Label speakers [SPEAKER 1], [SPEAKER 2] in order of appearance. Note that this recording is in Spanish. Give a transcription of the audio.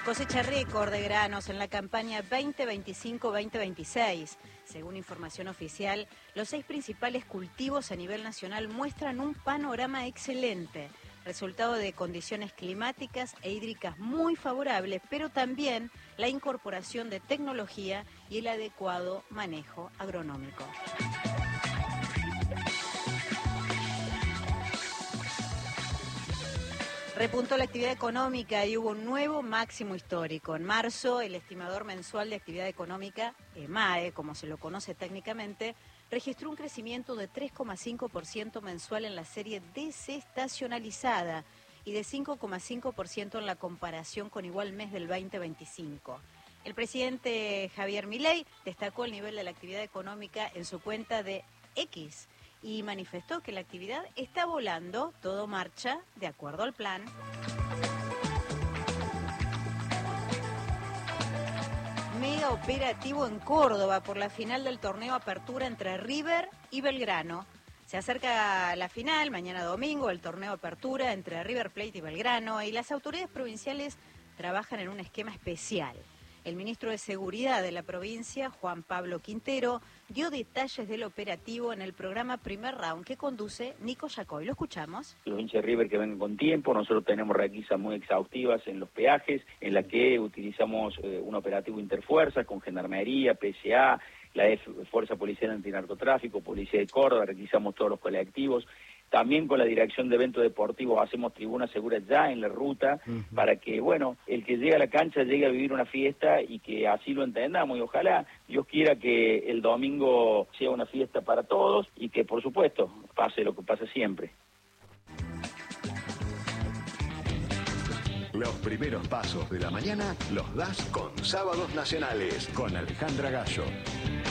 [SPEAKER 1] Cosecha récord de granos en la campaña 2025-2026. Según información oficial, los 6 principales cultivos a nivel nacional muestran un panorama excelente, resultado de condiciones climáticas e hídricas muy favorables, pero también la incorporación de tecnología y el adecuado manejo agronómico. Repuntó la actividad económica y hubo un nuevo máximo histórico. En marzo, el estimador mensual de actividad económica, EMAE, como se lo conoce técnicamente, registró un crecimiento de 3,5% mensual en la serie desestacionalizada y de 5,5% en la comparación con igual mes del 2025. El presidente Javier Milei destacó el nivel de la actividad económica en su cuenta de X y manifestó que la actividad está volando, todo marcha de acuerdo al plan. Mega operativo en Córdoba por la final del torneo Apertura entre River y Belgrano. Se acerca la final, mañana domingo, el torneo Apertura entre River Plate y Belgrano, y las autoridades provinciales trabajan en un esquema especial. El ministro de Seguridad de la provincia, Juan Pablo Quintero, dio detalles del operativo en el programa Primer Round que conduce Nico Yacoy. ¿Lo escuchamos?
[SPEAKER 2] Los hinchas de River que vengan con tiempo, nosotros tenemos requisas muy exhaustivas en los peajes, en la que utilizamos un operativo interfuerzas con Gendarmería, PSA, la Fuerza Policial Antinarcotráfico, Policía de Córdoba, requisamos todos los colectivos. También con la dirección de eventos deportivos hacemos tribunas seguras ya en la ruta para que, bueno, el que llegue a la cancha llegue a vivir una fiesta y que así lo entendamos. Y ojalá Dios quiera que el domingo sea una fiesta para todos y que, por supuesto, pase lo que pasa siempre.
[SPEAKER 3] Los primeros pasos de la mañana los das con Sábados Nacionales, con Alejandra Gallo.